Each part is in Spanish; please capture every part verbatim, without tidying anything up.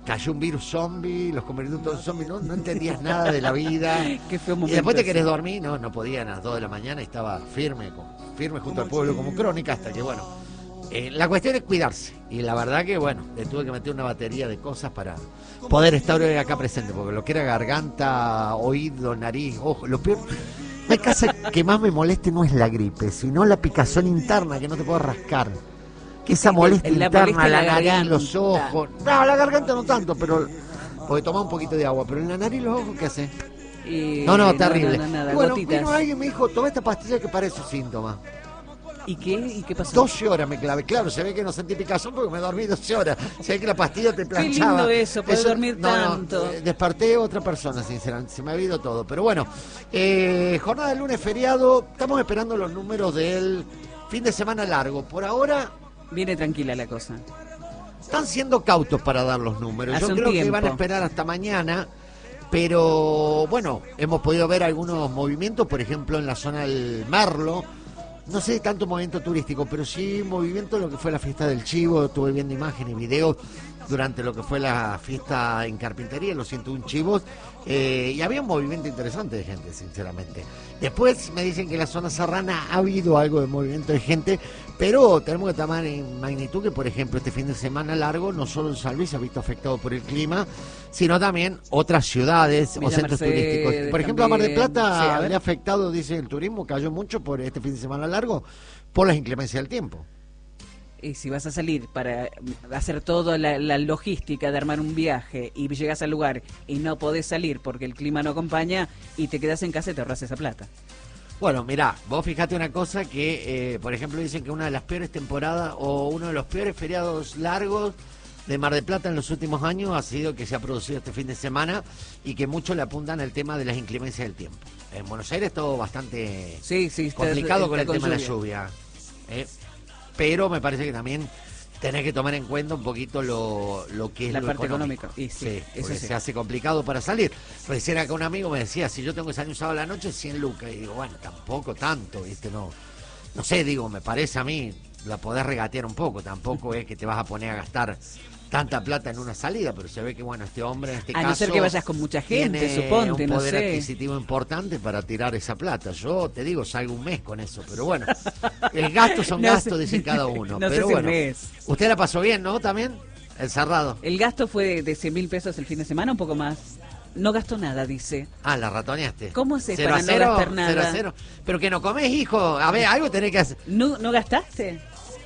cayó un virus zombie, los convirtió en todos zombies, no, no entendías nada de la vida. Qué feo momento. Y después te querés dormir, no, no podían a las dos de la mañana y estaba firme, con, firme junto al pueblo como Crónica, hasta que bueno, eh, la cuestión es cuidarse. Y la verdad que bueno, le tuve que meter una batería de cosas para poder estar hoy acá presente, porque lo que era garganta, oído, nariz, ojo, lo peor, la cosa que más me moleste no es la gripe, sino la picazón interna que no te puedo rascar. Que esa molestia la interna, molestia la, la nariz, garganta. los ojos. No, la garganta no tanto, pero porque tomaba un poquito de agua, pero en la nariz y los ojos, ¿qué hace? Eh, No, no, terrible. No, no, nada, bueno, gotitas. vino alguien y me dijo, toma esta pastilla que parece síntoma. ¿Y qué? ¿Y qué pasó? doce horas me clavé. Claro, se ve que no sentí picazón porque me dormí doce horas. Se ve que la pastilla te planchaba. Qué lindo eso, poder dormir no, tanto. No, eh, desperté otra persona, sinceramente. Se me ha ido todo. Pero bueno, eh, jornada de lunes feriado. Estamos esperando los números del fin de semana largo. Por ahora Viene tranquila la cosa. están siendo cautos para dar los números. Hace Yo un creo que tiempo. van a esperar hasta mañana. Pero bueno, hemos podido ver algunos movimientos, por ejemplo, en la zona del Merlo. No sé tanto movimiento turístico, pero sí movimiento en lo que fue la fiesta del Chivo. Estuve viendo imágenes y videos durante lo que fue la fiesta en Carpintería, los ciento uno Chivos, eh, y había un movimiento interesante de gente, sinceramente. Después me dicen que en la zona serrana ha habido algo de movimiento de gente, pero tenemos que tomar en magnitud que, por ejemplo, este fin de semana largo, no solo en San Luis se ha visto afectado por el clima, sino también otras ciudades Villa o centros Mercedes, turísticos. Por ejemplo, a Mar del también. Plata Sí, a ver. le ha afectado, dice el turismo, cayó mucho por este fin de semana largo, por las inclemencias del tiempo. Y si vas a salir para hacer toda la, la logística de armar un viaje y llegas al lugar y no podés salir porque el clima no acompaña y te quedas en casa y te ahorras esa plata. Bueno, mirá, vos fijate una cosa que, eh, por ejemplo, dicen que una de las peores temporadas o uno de los peores feriados largos de Mar del Plata en los últimos años ha sido que se ha producido este fin de semana y que muchos le apuntan al tema de las inclemencias del tiempo. En Buenos Aires todo bastante Sí, sí, está- complicado está con el con tema de la lluvia. lluvia. ¿eh? Pero me parece que también tenés que tomar en cuenta un poquito lo, lo que es La lo parte económico. económica. Y sí, Sí, eso porque sí. se hace complicado para salir. Recién acá un amigo me decía, si yo tengo que salir un sábado a la noche, cien lucas. Y digo, bueno, tampoco tanto, ¿viste? No, no sé, digo, me parece a mí, la podés regatear un poco. Tampoco es que te vas a poner a gastar tanta plata en una salida, pero se ve que, bueno, este hombre en este A caso... no ser que vayas con mucha gente, tiene suponte, un no poder sé. adquisitivo importante para tirar esa plata. Yo te digo, salgo un mes con eso, pero bueno, el gasto son No gastos, sé. dicen cada uno. No sé pero si un bueno, mes. usted la pasó bien, ¿no? También, el cerrado. El gasto fue de, de cien mil pesos el fin de semana, un poco más. No gastó nada, dice. Ah, la ratoneaste. ¿Cómo haces Cero para a no cero, gastar nada? cero a cero. Pero que no comes, hijo. A ver, algo tenés que hacer. ¿No, no gastaste?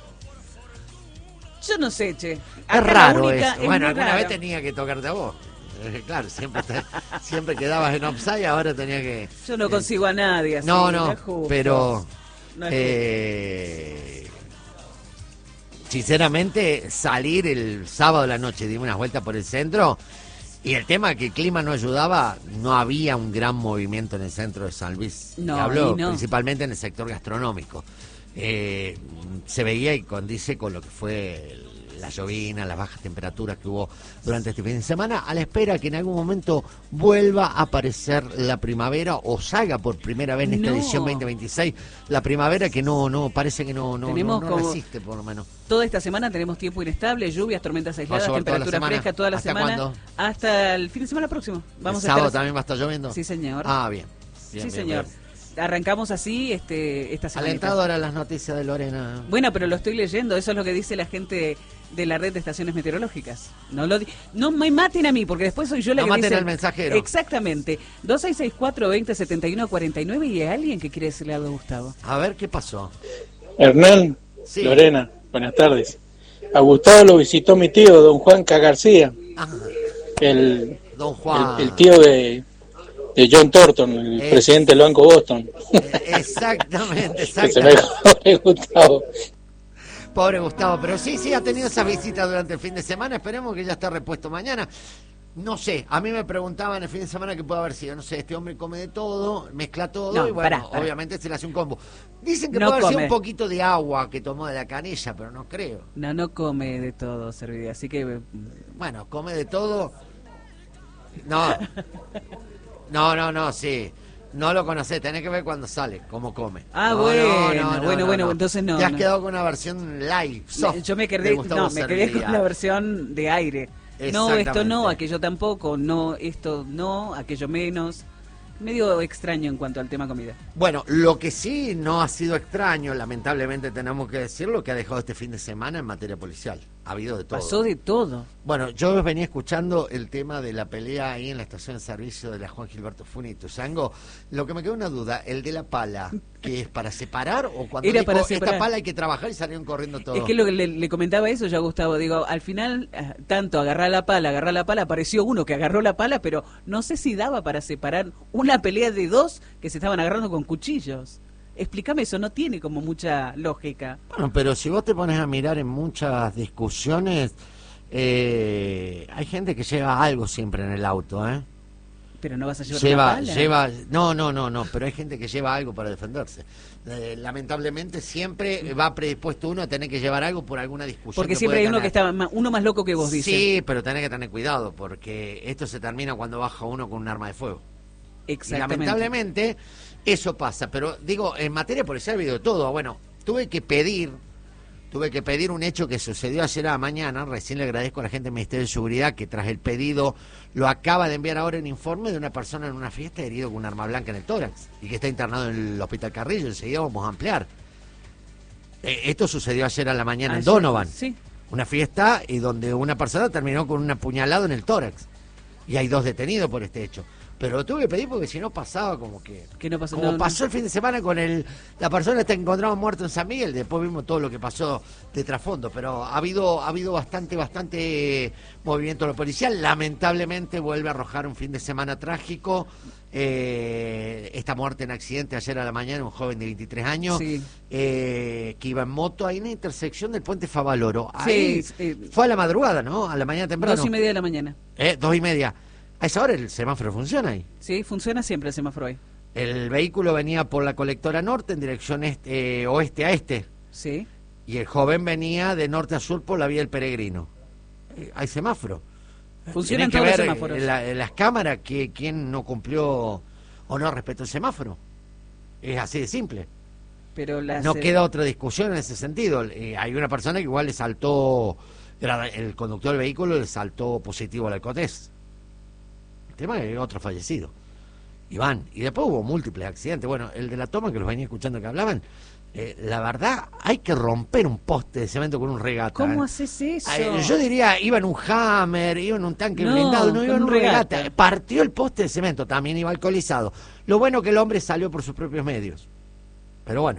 Yo no sé, che. Es Acá la raro única- eso. es Bueno, muy alguna raro. vez tenía que tocarte a vos. Eh, Claro, siempre te- siempre quedabas en offside, ahora tenía que... Yo no eh, consigo a nadie así. No, no, es justo. pero... No es eh, sinceramente, salir el sábado de la noche, dimos unas vueltas por el centro, y el tema que el clima no ayudaba, no había un gran movimiento en el centro de San Luis. No, Y hablo y no. principalmente en el sector gastronómico. Eh, se veía y condice con lo que fue el- la llovina, las bajas temperaturas que hubo durante este fin de semana, a la espera que en algún momento vuelva a aparecer la primavera o salga por primera vez en esta No. edición veinte veintiséis la primavera, que no no parece que no no, Tenemos no, no como- resiste por lo menos. Toda esta semana tenemos tiempo inestable, lluvias, tormentas aisladas, ¿Va a llover toda la temperatura semana? fresca toda la ¿Hasta semana. cuándo? Hasta el fin de semana próximo. Vamos ¿El a sábado estar... también va a estar lloviendo? Sí, señor. Ah, bien. Bien, sí, bien, señor. bien. Arrancamos así este esta semana. Alentadoras las noticias de Lorena. Bueno, pero lo estoy leyendo, eso es lo que dice la gente de la red de estaciones meteorológicas. No lo di- no me maten a mí, porque después soy yo la No que maten dice... al mensajero. Exactamente. dos seis seis cuatro, veinte setenta y uno cuarenta y nueve y hay alguien que quiere decirle algo a Gustavo. A ver qué pasó. Hernán, Sí. Lorena, buenas tardes. A Gustavo lo visitó mi tío, don Juan K. García, Ah, el, don Juan. el, el tío de, de John Thornton, el Es- presidente del Banco Boston. Eh, Exactamente, Que se me exactamente. jode, Gustavo. Pobre Gustavo, pero sí, sí, ha tenido esa visita durante el fin de semana, esperemos que ya esté repuesto mañana. No sé, a mí me preguntaban el fin de semana qué puede haber sido, no sé, este hombre come de todo, mezcla todo No, y bueno, pará, pará. obviamente se le hace un combo. Dicen que No puede haber sido come. un poquito de agua que tomó de la canilla, pero no creo. No, no come de todo, Servidia, así que... mm, Bueno, come de todo. No, no, no, no, sí. No lo conocés, tenés que ver cuando sale, cómo come. Ah, No, bueno, no, no, no, bueno, no, bueno, no. entonces no, Te has no. quedado con una versión live, soft Yo me de quedé, Gustavo no, me quedé Cervilla. con la versión de aire. No, esto no, Exactamente. aquello tampoco, no, esto no, aquello menos. Medio extraño en cuanto al tema comida. Bueno, lo que sí no ha sido extraño, lamentablemente tenemos que decirlo, que ha dejado este fin de semana en materia policial. Ha habido de todo. Pasó de todo. Bueno, yo venía escuchando el tema de la pelea ahí en la estación de servicio de la Juan Gilberto Funes y Tuzango. Lo que me queda una duda, el de la pala, ¿que es para separar o cuando Era dijo, para esta separar. pala hay que trabajar y salieron corriendo todos? Es que lo que le, le comentaba eso yo a Gustavo, digo, al final, eh, tanto agarrar la pala, agarrar la pala, apareció uno que agarró la pala, pero no sé si daba para separar una pelea de dos que se estaban agarrando con cuchillos. Explícame eso, no tiene como mucha lógica. Bueno, pero si vos te pones a mirar en muchas discusiones, eh, hay gente que lleva algo siempre en el auto, ¿eh? Pero no vas a llevar Lleva, una pala. lleva, no, no, no, no, pero hay gente que lleva algo para defenderse. Eh, lamentablemente siempre va predispuesto uno a tener que llevar algo por alguna discusión. Porque que siempre puede hay uno que tener. está ma- uno más loco que vos, dice. Sí, pero tenés que tener cuidado, porque esto se termina cuando baja uno con un arma de fuego. Y Exactamente. lamentablemente eso pasa, pero digo, en materia policial ha habido de todo. Bueno, tuve que pedir, tuve que pedir un hecho que sucedió ayer a la mañana. Recién le agradezco a la gente del Ministerio de Seguridad que tras el pedido lo acaba de enviar ahora un informe de una persona en una fiesta herido con un arma blanca en el tórax y que está internado en el Hospital Carrillo. Enseguida vamos a ampliar. Eh, esto sucedió ayer a la mañana en Ayer, Donovan. Sí. Una fiesta y donde una persona terminó con un apuñalado en el tórax. Y hay dos detenidos por este hecho. Pero lo tuve que pedir porque si no pasaba como que... Que no pasó Como no, no. pasó el fin de semana con el la persona que encontramos muerto en San Miguel, después vimos todo lo que pasó de trasfondo, pero ha habido ha habido bastante bastante movimiento en lo policial. Lamentablemente vuelve a arrojar un fin de semana trágico. Eh, esta muerte en accidente ayer a la mañana, un joven de veintitrés años, Sí. eh, que iba en moto ahí en la intersección del puente Favaloro. Ahí Sí, eh, fue a la madrugada, ¿no? A la mañana temprano. Dos y media de la mañana. Eh, dos y media. A esa hora el semáforo funciona ahí. Sí, funciona siempre el semáforo ahí. El vehículo venía por la colectora norte en dirección este, eh, oeste a este. Sí. Y el joven venía de norte a sur por la vía del Peregrino. Eh, hay semáforo. Funcionan Tienen que todos los ver semáforos. en, la- en las cámaras que quién no cumplió o no respetó el semáforo. Es así de simple. Pero las, No eh, queda otra discusión en ese sentido. Eh, hay una persona que igual le saltó, era el conductor del vehículo le saltó positivo al alcotés. El tema es otro fallecido. Iván. Y después hubo múltiples accidentes. Bueno, el de la toma que los venía escuchando que hablaban, eh, la verdad, hay que romper un poste de cemento con un regata. ¿Cómo ¿eh? haces eso? Ay, yo diría, iba en un Hammer, iba en un tanque No, blindado, no iba con en un un regata. regata. Partió el poste de cemento, también iba alcoholizado. Lo bueno que el hombre salió por sus propios medios. Pero bueno,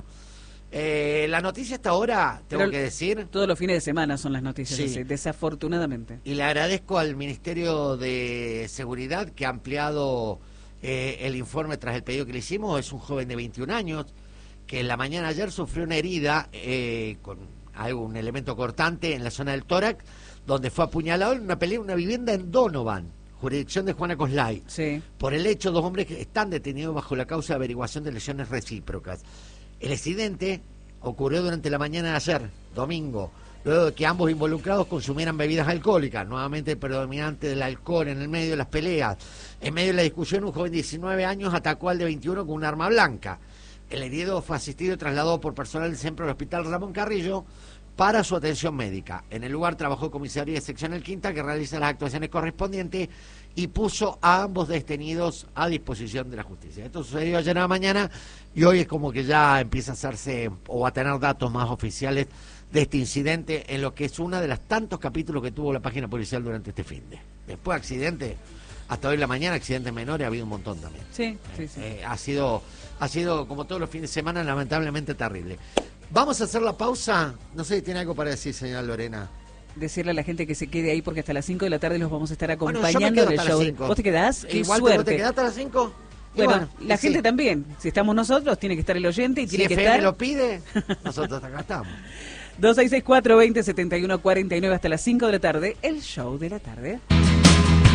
eh, la noticia hasta ahora, tengo Pero que decir, Todos los fines de semana son las noticias, Sí. así, desafortunadamente. y le agradezco al Ministerio de Seguridad que ha ampliado eh, el informe tras el pedido que le hicimos. Es un joven de veintiún años que en la mañana ayer sufrió una herida eh, con algún elemento cortante en la zona del tórax, donde fue apuñalado en una pelea en una vivienda en Donovan, jurisdicción de Juana Coslay. Sí. Por el hecho, dos hombres que están detenidos bajo la causa de averiguación de lesiones recíprocas. El accidente ocurrió durante la mañana de ayer, domingo, luego de que ambos involucrados consumieran bebidas alcohólicas, nuevamente el predominante del alcohol en el medio de las peleas. En medio de la discusión, un joven de diecinueve años atacó al de veintiuno con un arma blanca. El herido fue asistido y trasladado por personal del centro del Hospital Ramón Carrillo para su atención médica. En el lugar trabajó comisaría seccional Quinta, que realiza las actuaciones correspondientes y puso a ambos detenidos a disposición de la justicia. Esto sucedió ayer a la mañana y hoy es como que ya empieza a hacerse o a tener datos más oficiales de este incidente en lo que es uno de los tantos capítulos que tuvo la página policial durante este fin de. Después accidente, hasta hoy en la mañana, accidentes menores, ha habido un montón también. Sí, sí, sí. Eh, ha sido, ha sido como todos los fines de semana, lamentablemente terrible. Vamos a hacer la pausa. No sé si tiene algo para decir, señora Lorena. Decirle a la gente que se quede ahí porque hasta las cinco de la tarde los vamos a estar Bueno, yo me acompañando quedo en el hasta las show. cinco. ¿Vos te quedás? ¡Qué Igual que suerte! vos te quedás hasta las cinco. Y Bueno, la y gente sí. también. Si estamos nosotros, tiene que estar el oyente y Si tiene que F M estar... lo pide, nosotros acá estamos. dos seis seis cuatro, veinte, setenta y uno cuarenta y nueve hasta las cinco de la tarde, el show de la tarde.